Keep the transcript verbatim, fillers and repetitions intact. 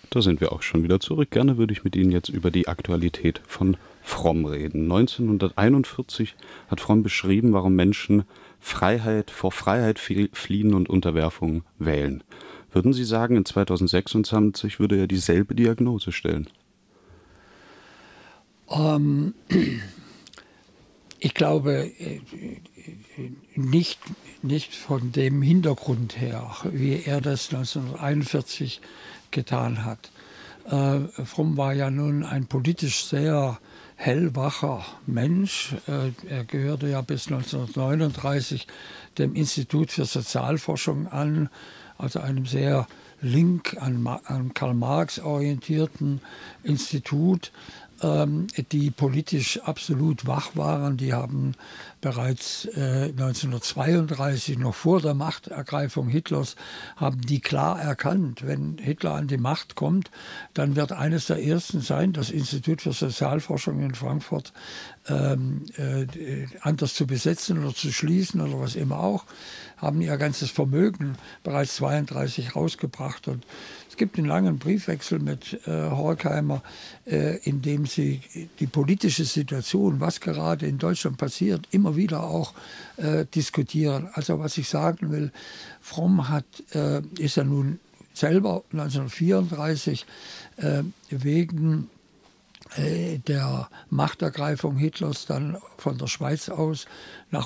Da sind wir auch schon wieder zurück. Gerne würde ich mit Ihnen jetzt über die Aktualität von Fromm reden. neunzehnhunderteinundvierzig hat Fromm beschrieben, warum Menschen Freiheit vor Freiheit fliehen und Unterwerfung wählen. Würden Sie sagen, in zweitausendsechsundzwanzig würde er dieselbe Diagnose stellen? Ähm, ich glaube nicht, nicht von dem Hintergrund her, wie er das neunzehnhunderteinundvierzig getan hat. Äh, Fromm war ja nun ein politisch sehr hellwacher Mensch. Äh, er gehörte ja bis neunzehnhundertneununddreißig dem Institut für Sozialforschung an, also einem sehr link an, an Karl Marx orientierten Institut, ähm, die politisch absolut wach waren. Die haben bereits äh, neunzehnhundertzweiunddreißig, noch vor der Machtergreifung Hitlers, haben die klar erkannt, wenn Hitler an die Macht kommt, dann wird eines der ersten sein, das Institut für Sozialforschung in Frankfurt ähm, äh, anders zu besetzen oder zu schließen oder was immer auch, haben ihr ganzes Vermögen bereits zweiunddreißig rausgebracht. Und es gibt einen langen Briefwechsel mit äh, Horkheimer, äh, in dem sie die politische Situation, was gerade in Deutschland passiert, immer wieder auch äh, diskutieren. Also was ich sagen will, Fromm hat, äh, ist ja nun selber neunzehnhundertvierunddreißig äh, wegen der Machtergreifung Hitlers dann von der Schweiz aus nach